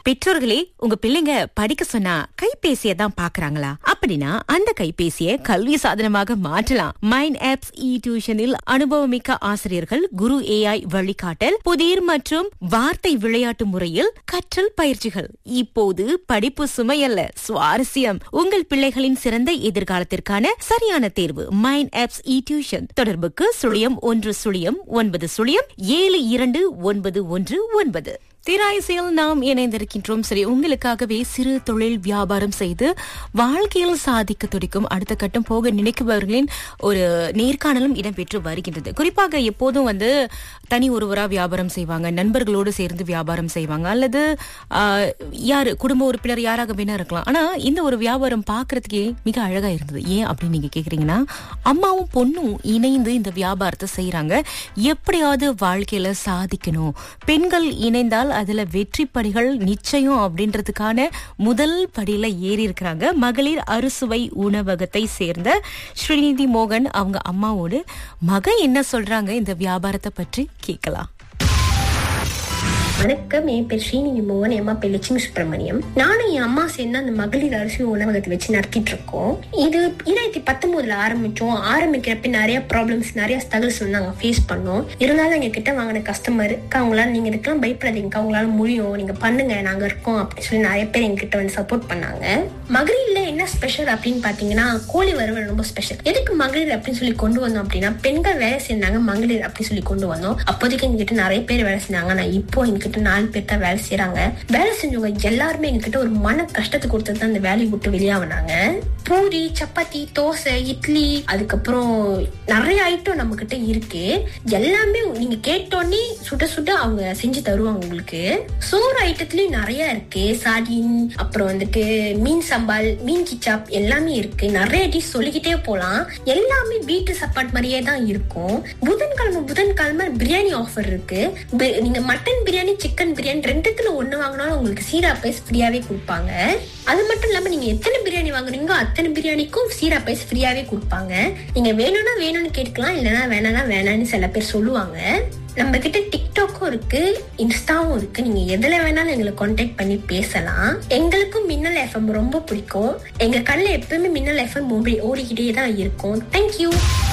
பெற்றோர்களே, உங்க பிள்ளைங்க படிக்க சொன்னா கைபேசியை தான் பாக்குறாங்களா? அப்படின்னா அந்த கைபேசியை கல்வி சாதனமாக மாற்றலாம். மைண்ட் ஆப்ஸ் இ டியூஷனில் அனுபவமிக்க ஆசிரியர்கள், குரு AI வழிகாட்டல், புதிர் மற்றும் வார்த்தை விளையாட்டு முறையில் கற்றல் பயிற்சிகள். இப்போது படிப்பு சுமையல்ல, சுவாரஸ்யம். உங்கள் பிள்ளைகளின் சிறந்த எதிர்காலத்திற்கான சரியான தேர்வு மைண்ட் ஆப்ஸ் இ டியூஷன். தொடர்புக்கு 0109729119. திராய்சியில் நாம் இணைந்திருக்கின்றோம். சரி, உங்களுக்காகவே சிறு தொழில் வியாபாரம் செய்து வாழ்க்கையில் சாதிக்க துடிக்கும் அடுத்த கட்டம் போக நினைக்குபவர்களின் ஒரு நேர்காணலும் இடம்பெற்று வருகின்றது. குறிப்பாக எப்போதும் தனி ஒருவரா வியாபாரம் செய்வாங்க, நண்பர்களோடு சேர்ந்து வியாபாரம் செய்வாங்க, அல்லது யாரு குடும்ப உறுப்பினர் யாராக வேணா இருக்கலாம். ஆனா இந்த ஒரு வியாபாரம் பாக்குறதுக்கே மிக அழகா இருந்தது. ஏன் அப்படின்னு நீங்க கேக்குறீங்கன்னா, அம்மாவும் பொண்ணும் இணைந்து இந்த வியாபாரத்தை செய்யறாங்க. எப்படியாவது வாழ்க்கையில சாதிக்கணும், பெண்கள் இணைந்தால் அதுல வெற்றி படிகள் நிச்சயம் அப்படின்றதுக்கான முதல் படியில ஏறி இருக்கிறாங்க. மகளிர் அறுசுவை உணவகத்தை சேர்ந்த ஸ்ரீநிதி மோகன் அவங்க அம்மாவோடு மகன் என்ன சொல்றாங்க இந்த வியாபாரத்தை பற்றி கேட்கலாம். வணக்கம், என் பேர் ஸ்ரீநிதி மோகன், என் அம்மா பேர் லட்சுமி சுப்பிரமணியம். நானும் என் அம்மா சேர்ந்து அந்த மகளிர் அரிசி உணவகத்தை வச்சு நடத்திட்டு இருக்கோம். இது 2019 ஆரம்பிச்சோம். ஆரம்பிக்கிறப்ப நிறைய ப்ராப்ளம்ஸ், நிறைய ஸ்ட்ரகிள்ஸ் நாங்க ஃபேஸ் பண்ணோம். இருந்தாலும் எங்க கிட்ட வாங்கின கஸ்டமர், அவங்களால நீங்க இருக்கலாம் பயப்படாதீங்க, அவங்களால முடியும், நீங்க பண்ணுங்க, நாங்க இருக்கோம் அப்படின்னு சொல்லி நிறைய பேர் எங்க கிட்ட சப்போர்ட் பண்ணாங்க. மகளிர்ல என்ன ஸ்பெஷல் அப்படின்னு பாத்தீங்கன்னா, கோழி வறுவல் ரொம்ப ஸ்பெஷல். எதுக்கு மகளிர் அப்படின்னு சொல்லி கொண்டு வந்தோம் அப்படின்னா, பெண்கள் வேலை செய்யறாங்க, மகளிர் அப்படின்னு சொல்லி கொண்டு வந்தோம். அப்போதைக்கு எங்க கிட்ட நிறைய பேர் வேலை செஞ்சாங்க. நான் இப்போ எங்க 4 பேர் தான் வேலை செய்யறாங்க. வேலை செஞ்சவங்க எல்லாருமே எங்ககிட்ட ஒரு மன கஷ்டத்தை கொடுத்தது தான் இந்த வேலையை விட்டு வெளியாவனாங்க. பூரி, சப்பாத்தி, தோசை, இட்லி, அதுக்கப்புறம் நிறைய ஐட்டம் நம்ம கிட்ட இருக்கு. எல்லாமே நீங்க கேட்டோன்னே சுட சுட அவங்க செஞ்சு தருவாங்க உங்களுக்கு. சோறு ஐட்டத்துலயும் நிறைய இருக்கு. சாடின், அப்புறம் மீன் சம்பால், மீன் கிச்சாப் எல்லாமே இருக்கு. நிறைய டிஷ் சொல்லிக்கிட்டே போலாம். எல்லாமே வீட்டு சாப்பாடு மாதிரியே தான் இருக்கும். புதன்கிழமை பிரியாணி ஆஃபர் இருக்கு. நீங்க மட்டன் பிரியாணி, சிக்கன் பிரியாணி 2த்துல 1 வாங்கினாலும் உங்களுக்கு சீரா பைஸ் ஃப்ரீயாவே கொடுப்பாங்க. அது மட்டும் இல்லாம நீங்க எத்தனை பிரியாணி வாங்குறீங்களோ அத்தனை பிரியாணிக்கும் சீரா பைஸ் ஃப்ரீயாவே கொடுப்பாங்க. நீங்க வேணும்னா வேணும்னு கேட்கலாம், இல்லைன்னா வேணாம்னா வேணான்னு சில பேர் சொல்லுவாங்க. நம்ம கிட்ட டிக்டாக்கும் இருக்கு, இன்ஸ்டாவும் இருக்கு. நீங்க எதுல வேணாலும் எங்களை கான்டாக்ட் பண்ணி பேசலாம். எங்களுக்கும் மின்னல் FM ரொம்ப பிடிக்கும். எங்க கண்ணுல எப்பவுமே மின்னல் FM ஓடிக்கிட்டே தான் இருக்கும். தேங்க்யூ.